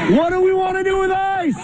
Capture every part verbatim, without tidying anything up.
What do we want to do with ICE?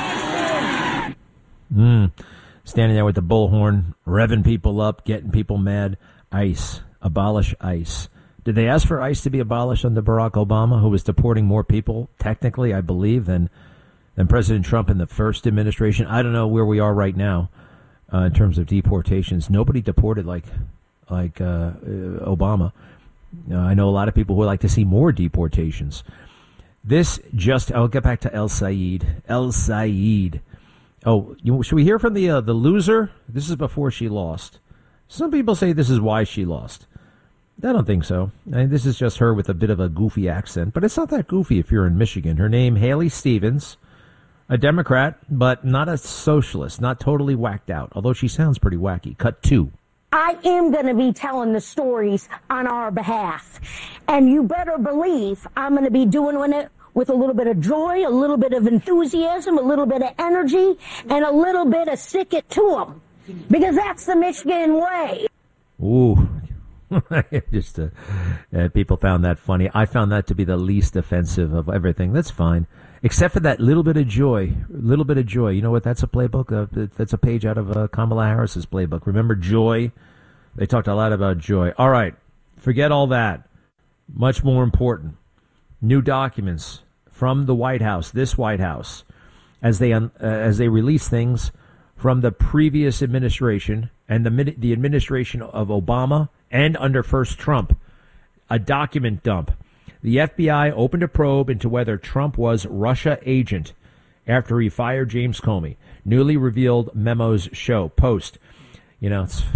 Mm. Standing there with the bullhorn, revving people up, getting people mad. ICE. Abolish ICE. Did they ask for ICE to be abolished under Barack Obama, who was deporting more people, technically, I believe, than than President Trump in the first administration? I don't know where we are right now uh, in terms of deportations. Nobody deported like like uh, uh, Obama. Uh, I know a lot of people who would like to see more deportations. This just, I'll get back to El Sayed. El Sayed. Oh, you, should we hear from the uh, the loser? This is before she lost. Some people say this is why she lost. I don't think so. I mean, this is just her with a bit of a goofy accent, but it's not that goofy if you're in Michigan. Her name, Haley Stevens, a Democrat, but not a socialist, not totally whacked out, although she sounds pretty wacky. Cut two. I am going to be telling the stories on our behalf, and you better believe I'm going to be doing it with a little bit of joy, a little bit of enthusiasm, a little bit of energy, and a little bit of stick it to them. Because that's the Michigan way. Ooh. Just uh, uh, people found that funny. I found that to be the least offensive of everything. That's fine. Except for that little bit of joy. Little bit of joy. You know what? That's a playbook. Uh, that's a page out of uh, Kamala Harris's playbook. Remember joy? They talked a lot about joy. All right. Forget all that. Much more important. New documents from the White House, this White House, as they uh, as they release things from the previous administration and the the administration of Obama and under first Trump. A document dump. The F B I opened a probe into whether Trump was Russia agent after he fired James Comey. Newly revealed memos show. Post. You know, it's,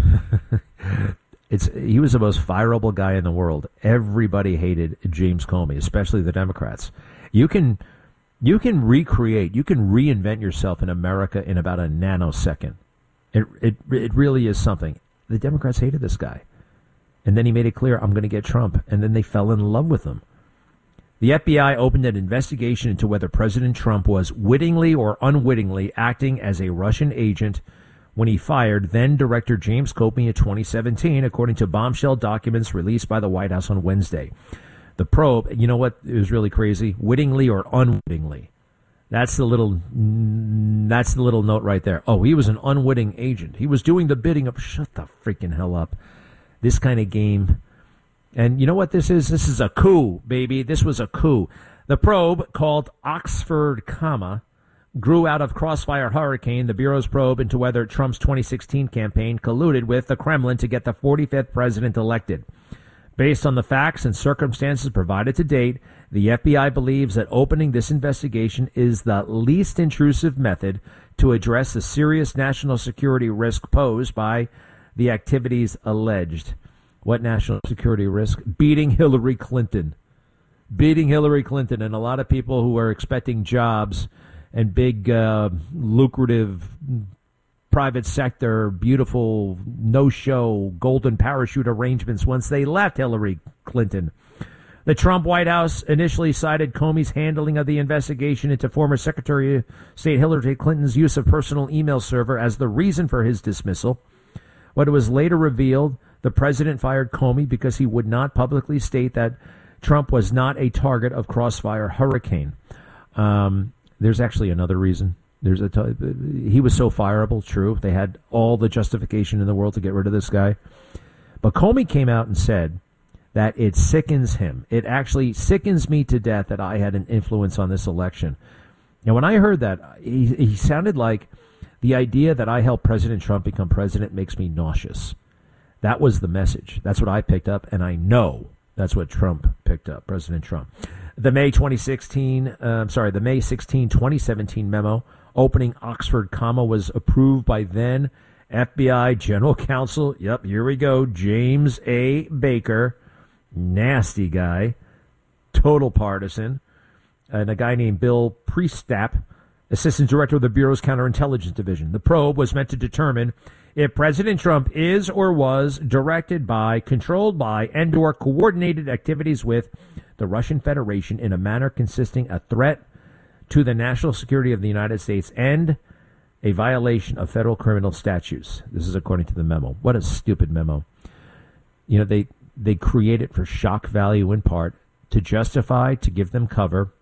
it's he was the most fireable guy in the world. Everybody hated James Comey, especially the Democrats. You can you can recreate, you can reinvent yourself in America in about a nanosecond. It it it really is something. The Democrats hated this guy. And then he made it clear, I'm going to get Trump. And then they fell in love with him. The F B I opened an investigation into whether President Trump was wittingly or unwittingly acting as a Russian agent when he fired then-Director James Comey in twenty seventeen, according to bombshell documents released by the White House on Wednesday. The probe, you know what is really crazy? Wittingly or unwittingly. That's the little that's the little note right there. Oh, he was an unwitting agent. He was doing the bidding of... Shut the freaking hell up. This kind of game. And you know what this is? This is a coup, baby. This was a coup. The probe, called Oxford Comma, grew out of Crossfire Hurricane, the Bureau's probe into whether Trump's twenty sixteen campaign colluded with the Kremlin to get the forty-fifth president elected. Based on the facts and circumstances provided to date, the F B I believes that opening this investigation is the least intrusive method to address the serious national security risk posed by the activities alleged. What national security risk? Beating Hillary Clinton. Beating Hillary Clinton. And a lot of people who are expecting jobs and big, uh, lucrative private sector, beautiful, no-show, golden parachute arrangements once they left Hillary Clinton. The Trump White House initially cited Comey's handling of the investigation into former Secretary of State Hillary Clinton's use of personal email server as the reason for his dismissal. But it was later revealed the president fired Comey because he would not publicly state that Trump was not a target of Crossfire Hurricane. Um, there's actually another reason. There's a t- he was so fireable, true. They had all the justification in the world to get rid of this guy. But Comey came out and said that it sickens him. It actually sickens me to death that I had an influence on this election. Now, when I heard that, he, he sounded like the idea that I helped President Trump become president makes me nauseous. That was the message. That's what I picked up, and I know that's what Trump picked up, President Trump. The May twenty sixteen, uh, I'm sorry, the May sixteenth, twenty seventeen memo opening Oxford Comma was approved by then F B I General Counsel. Yep, here we go. James A. Baker, nasty guy, total partisan, and a guy named Bill Priestap, Assistant Director of the Bureau's Counterintelligence Division. The probe was meant to determine if President Trump is or was directed by, controlled by, and or coordinated activities with the Russian Federation in a manner consisting a threat to the national security of the United States and a violation of federal criminal statutes. This is according to the memo. What a stupid memo. You know, they, they create it for shock value in part, to justify, to give them cover,